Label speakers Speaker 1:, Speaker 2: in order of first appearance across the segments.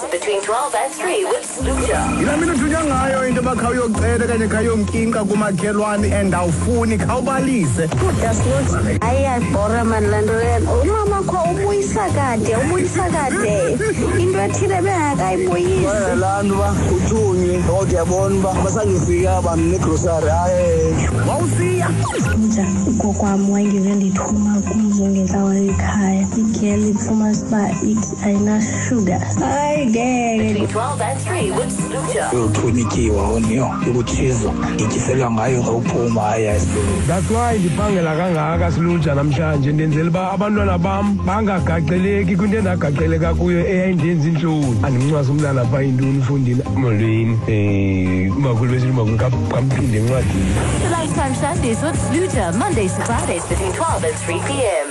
Speaker 1: between 12 and 3 with Sluja.
Speaker 2: Mina thunya ngayo into bakhayokucela kanye khayomkinka kumakhelwane and awufuni khawubalise.
Speaker 3: Kodwa ayabhora manlandoleni. Umama kho ubuyisa kade. Into ethile bengakayibuyisi.
Speaker 2: Lantu ba uthunyi kodwa yabona ba basangifika bamnegrocery hayi. Wawusiya.
Speaker 3: Ugokwami wayengeke ndithuma kumzongela ekhaya. Igeli iphuma siba ayina-sugar. Hayi ngeke.
Speaker 1: Between 12 and 3 with Sluja.
Speaker 4: Uthunikiwa onyo ukuthizo ngityiselwa ngayo ngawuphuma haya esibhedlela.
Speaker 5: That's why ndiphangela kangaka Sluja namhlanje ndenzela uba abantwana bam bangagaxeleki kwinto endagaxeleka kuyo eyayindenza intloni. Andimncwasa umntana phaa yintoni ufundile molweni umakhulu besithi umakhulu kamphinde encwadini.
Speaker 1: Lunchtime Sundays with Sluja. Mondays to Fridays between 12 and 3 p.m.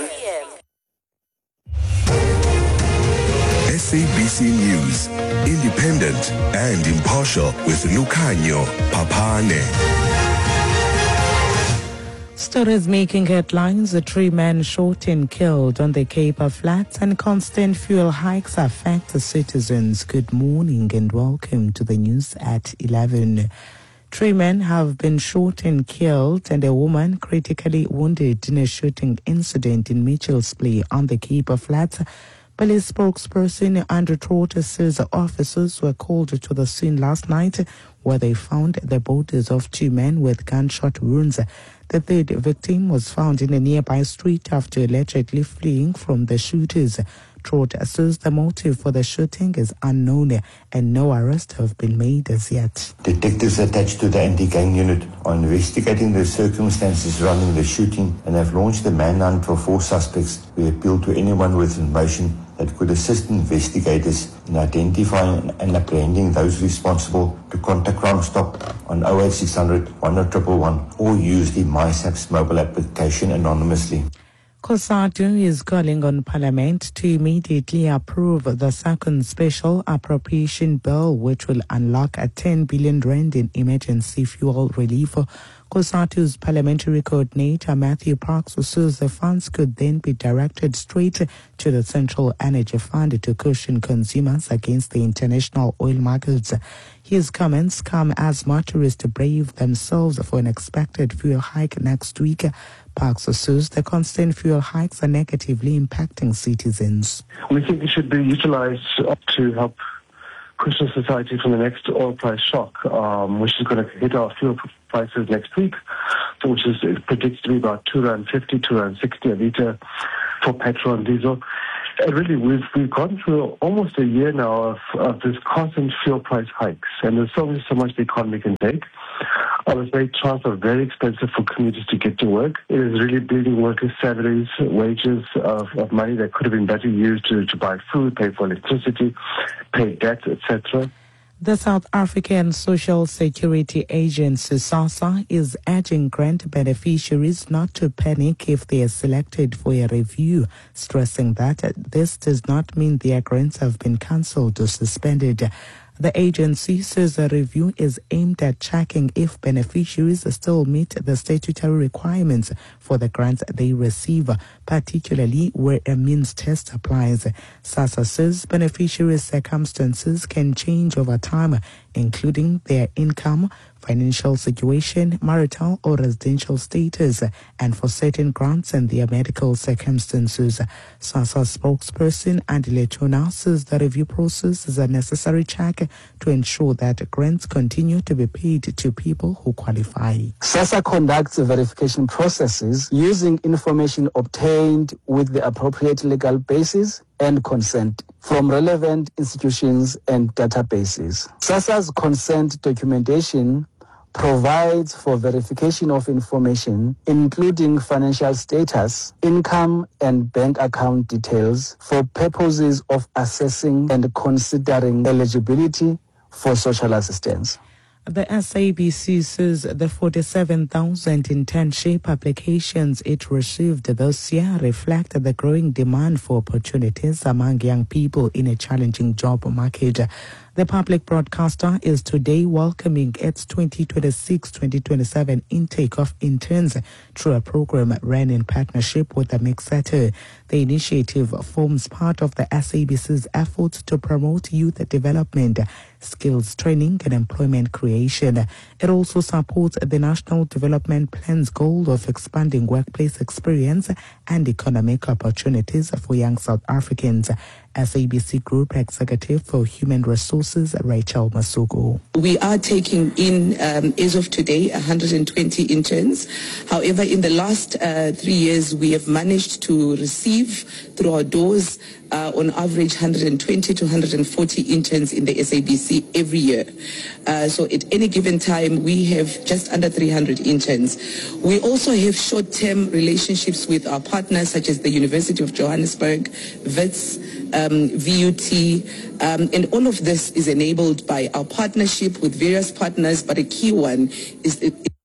Speaker 6: SABC News, independent and impartial with Lukhanyo Papane.
Speaker 7: Stories making headlines: a 3-man shot and killed on the Cape Flats, and constant fuel hikes affect the citizens. Good morning and welcome to the news at 11. 3 men have been shot and killed and a woman critically wounded in a shooting incident in Mitchell's Play on the Cape Flats. Police spokesperson Andrew Trotter says officers were called to the scene last night where they found the bodies of 2 men with gunshot wounds. The third victim was found in a nearby street after allegedly fleeing from the shooters. Trotter says the motive for the shooting is unknown and no arrests have been made as yet.
Speaker 8: Detectives attached to the anti-gang unit are investigating the circumstances surrounding the shooting and have launched a manhunt for 4 suspects. We appeal to anyone with information that could assist investigators in identifying and apprehending those responsible to contact Crime Stop on 08600 10111 or use the MySAPS mobile application anonymously.
Speaker 7: COSATU is calling on Parliament to immediately approve the second special appropriation bill, which will unlock a 10 billion rand in emergency fuel relief. COSATU's parliamentary coordinator Matthew Parks says the funds could then be directed straight to the Central Energy Fund to cushion consumers against the international oil markets. His comments come as motorists brave themselves for an expected fuel hike next week. Parks says the constant fuel hikes are negatively impacting citizens.
Speaker 9: We think it should be utilized to help cushion society from the next oil price shock, which is going to hit our fuel prices next week, which is predicted to be about R2.50, R2.60 a litre for petrol and diesel. And really, we've gone through almost a year now of this constant fuel price hikes, and there's only so much the economy can take. Our state transport are very expensive for commuters to get to work. It is really bleeding workers' salaries, wages of money that could have been better used to buy food, pay for electricity, pay debt, etc.
Speaker 7: The South African Social Security Agency, SASSA, is urging grant beneficiaries not to panic if they are selected for a review, stressing that this does not mean their grants have been cancelled or suspended. The agency says a review is aimed at checking if beneficiaries still meet the statutory requirements for the grants they receive, particularly where a means test applies. SASSA says beneficiaries' circumstances can change over time, including their income, financial situation, marital or residential status, and for certain grants and their medical circumstances. SASSA spokesperson Andy Letona says the review process is a necessary check to ensure that grants continue to be paid to people who qualify.
Speaker 4: SASSA conducts verification processes using information obtained with the appropriate legal basis and consent from relevant institutions and databases. SASSA's consent documentation provides for verification of information, including financial status, income, and bank account details for purposes of assessing and considering eligibility for social assistance.
Speaker 7: The SABC says the 47,000 internship applications it received this year reflect the growing demand for opportunities among young people in a challenging job market. The public broadcaster is today welcoming its 2026-2027 intake of interns through a program ran in partnership with the Mixeto. The initiative forms part of the SABC's efforts to promote youth development, skills training and employment creation. It also supports the National Development Plan's goal of expanding workplace experience and economic opportunities for young South Africans. SABC Group Executive for Human Resources, Rachel Masuku.
Speaker 10: We are taking in, as of today, 120 interns. However, in the last 3 years, we have managed to receive through our doors on average 120 to 140 interns in the SABC every year. So at any given time, we have just under 300 interns. We also have short-term relationships with our partners such as the University of Johannesburg, WITS, VUT, and all of this is enabled by our partnership with various partners, but a key one is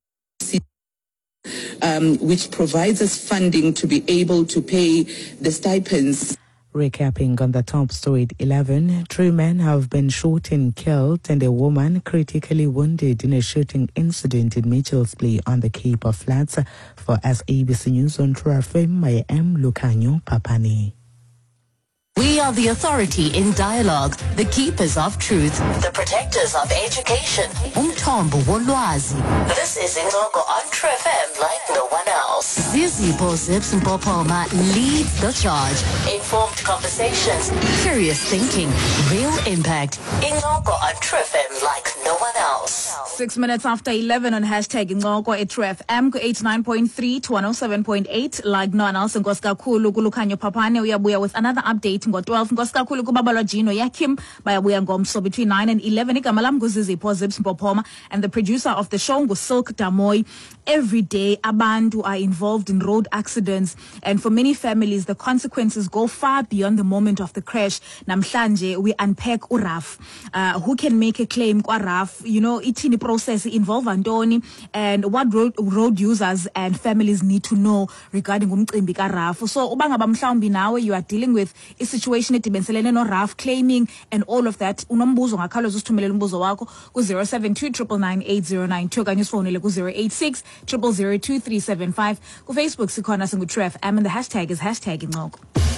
Speaker 10: which provides us funding to be able to pay the stipends.
Speaker 7: Recapping on the top story at 11, 3 men have been shot and killed and a woman critically wounded in a shooting incident in Mitchell's Bay on the Cape of Flats. For SABC News on True FM, I am Lucanio Papani.
Speaker 1: We are the authority in dialogue, the keepers of truth, the protectors of education. Umthombo wolwazi. This is Ingoko on True FM like no one else. Zizipho Zips Mpopoma leads the charge. Informed conversations, curious thinking, real impact. Ingoko on True FM like no one else.
Speaker 11: 6 minutes after 11 on hashtag Ingoko at True FM, 89.3 to 107.8 like no one else. Ngoskakhulu kulukanyo papane uyabuya with another update. Ngo-12 ngoskakhulu kubaba Lojino Yakim bayabuya ngomso between 9 and 11 igama lam nguzizipho Zips Mpopoma, and the producer of the show Silk Damoy. Every day abantu are involved in road accidents, and for many families the consequences go far beyond the moment of the crash. Namhlanje we unpack uRAF, who can make a claim kwa RAF, itini process involve Antoni, and what road users and families need to know regarding umcimbi ka RAF. So ubangaba mhlawumbi nawe you are dealing with a situation edibenselene no RAF claiming and all of that, unombuzo ngakhalo usithumelela umbuzo wakho ku 072998092 kanye usifonele ku 086 0002375. Ku Facebook sikhona singu True FM and the hashtag is hashtag Ingoko.